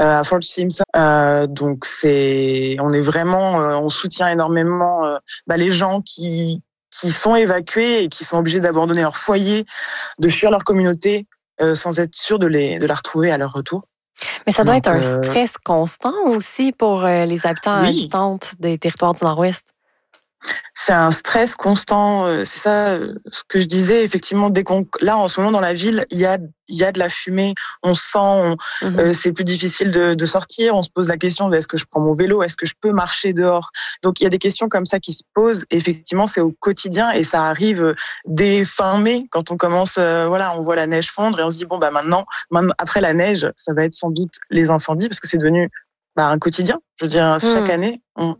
à Fort Simpson. Donc on est vraiment, on soutient énormément les gens qui sont évacués et qui sont obligés d'abandonner leur foyer, de fuir leur communauté sans être sûrs de la retrouver à leur retour. Mais ça doit être un stress constant aussi pour les habitants et oui. habitantes des territoires du Nord-Ouest. C'est un stress constant, c'est ça ce que je disais, effectivement, là en ce moment dans la ville, il y a de la fumée, on sent, c'est plus difficile de sortir, on se pose la question de est-ce que je prends mon vélo, est-ce que je peux marcher dehors. Donc il y a des questions comme ça qui se posent, et effectivement c'est au quotidien, et ça arrive dès fin mai quand on commence, on voit la neige fondre et on se dit maintenant après la neige, ça va être sans doute les incendies parce que c'est devenu un quotidien. Je veux dire, chaque année on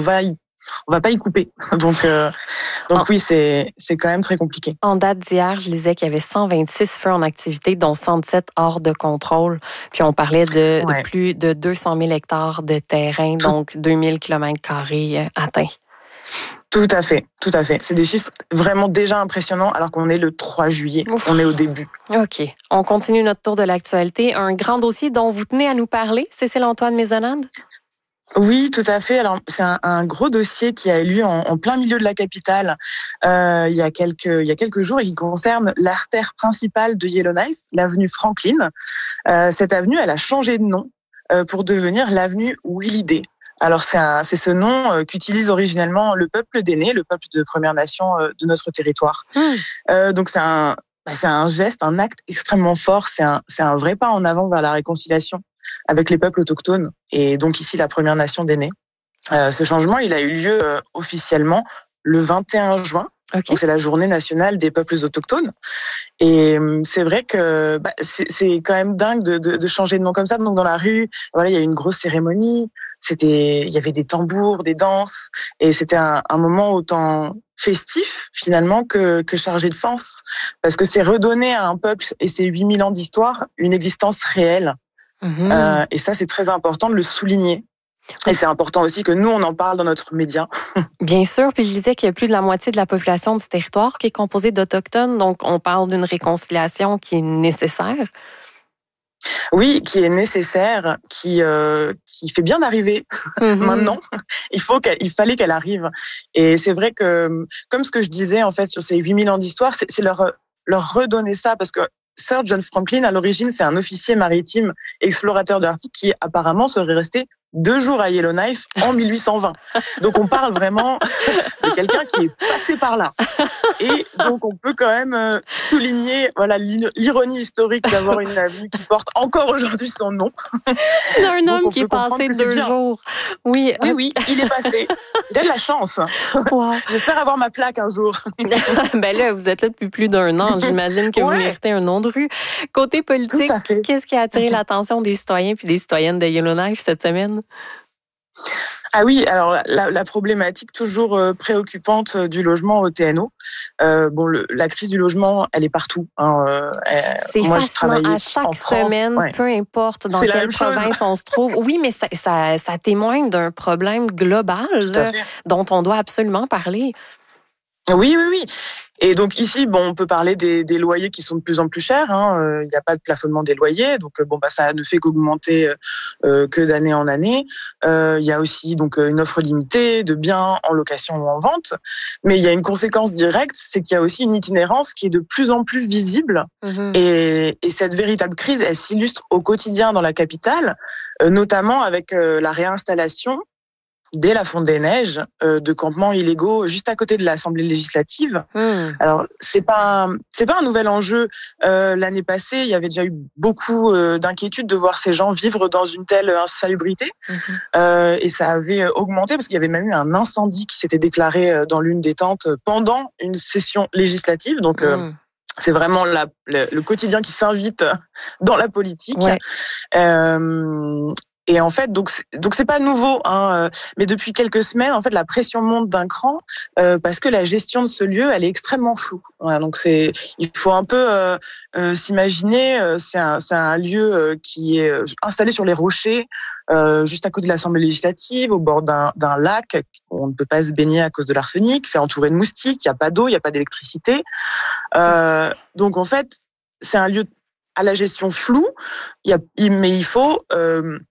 va pas y couper. Donc oui, c'est quand même très compliqué. En date d'hier, je lisais qu'il y avait 126 feux en activité, dont 107 hors de contrôle. Puis on parlait de plus de 200 000 hectares de terrain, donc 2000 km² atteints. Tout à fait. C'est des chiffres vraiment déjà impressionnants alors qu'on est le 3 juillet. Ouf. On est au début. OK. On continue notre tour de l'actualité. Un grand dossier dont vous tenez à nous parler, Cécile-Antoine Maisonnade? Oui, tout à fait. Alors, c'est un gros dossier qui a eu lieu en plein milieu de la capitale il y a quelques jours et qui concerne l'artère principale de Yellowknife, l'avenue Franklin. Cette avenue, elle a changé de nom pour devenir l'avenue Willie Day. Alors, c'est ce nom qu'utilise originellement le peuple des Nez, le peuple de Première Nation de notre territoire. Donc, c'est un geste, un acte extrêmement fort. C'est un vrai pas en avant vers la réconciliation avec les peuples autochtones et donc ici la Première Nation des Nez. Ce changement, il a eu lieu officiellement le 21 juin. Okay. Donc c'est la journée nationale des peuples autochtones. Et c'est vrai que c'est quand même dingue de changer de nom comme ça. Donc dans la rue, il y a eu une grosse cérémonie. Il y avait des tambours, des danses, et c'était un moment autant festif finalement que chargé de sens, parce que c'est redonner à un peuple et ses 8000 ans d'histoire une existence réelle. Et ça, c'est très important de le souligner. Et c'est important aussi que nous, on en parle dans notre média. Bien sûr, puis je disais qu'il y a plus de la moitié de la population du territoire qui est composée d'Autochtones, donc on parle d'une réconciliation qui est nécessaire. Oui, qui est nécessaire, qui fait bien d'arriver maintenant. Il fallait qu'elle arrive. Et c'est vrai que, comme ce que je disais en fait sur ces 8000 ans d'histoire, c'est leur redonner ça, parce que Sir John Franklin, à l'origine, c'est un officier maritime explorateur de l'Arctique qui apparemment serait resté 2 jours à Yellowknife en 1820. Donc on parle vraiment de quelqu'un qui est passé par là. Et donc on peut quand même souligner l'ironie historique d'avoir une avenue qui porte encore aujourd'hui son nom. Un homme qui est passé 2 jours. Oui, il est passé. Il a de la chance. Wow. J'espère avoir ma plaque un jour. Là, vous êtes là depuis plus d'1 an. J'imagine que vous méritez un nom de rue. Côté politique, qu'est-ce qui a attiré l'attention des citoyens puis des citoyennes de Yellowknife cette semaine? Ah oui, alors la problématique toujours préoccupante du logement au TNO. La crise du logement, elle est partout. C'est fascinant. À chaque semaine, peu importe dans quelle province on se trouve. Oui, mais ça témoigne d'un problème global dont on doit absolument parler. Oui. Et donc ici, on peut parler des loyers qui sont de plus en plus chers. Il n'y a pas de plafonnement des loyers, donc ça ne fait qu'augmenter que d'année en année. Il y a aussi donc une offre limitée de biens en location ou en vente. Mais il y a une conséquence directe, c'est qu'il y a aussi une itinérance qui est de plus en plus visible. Et cette véritable crise, elle s'illustre au quotidien dans la capitale, notamment avec la réinstallation dès la fonte des neiges, de campements illégaux juste à côté de l'Assemblée législative. Alors, c'est pas un nouvel enjeu. L'année passée, il y avait déjà eu beaucoup d'inquiétudes de voir ces gens vivre dans une telle insalubrité. Et ça avait augmenté parce qu'il y avait même eu un incendie qui s'était déclaré dans l'une des tentes pendant une session législative. Donc, c'est vraiment le quotidien qui s'invite dans la politique. Et en fait, donc c'est pas nouveau, mais depuis quelques semaines, en fait, la pression monte d'un cran parce que la gestion de ce lieu, elle est extrêmement floue. Voilà, donc il faut un peu s'imaginer, c'est un lieu qui est installé sur les rochers, juste à côté de l'Assemblée législative, au bord d'un lac. On ne peut pas se baigner à cause de l'arsenic. C'est entouré de moustiques. Il y a pas d'eau, il y a pas d'électricité. Donc en fait, c'est un lieu à la gestion floue. Mais il faut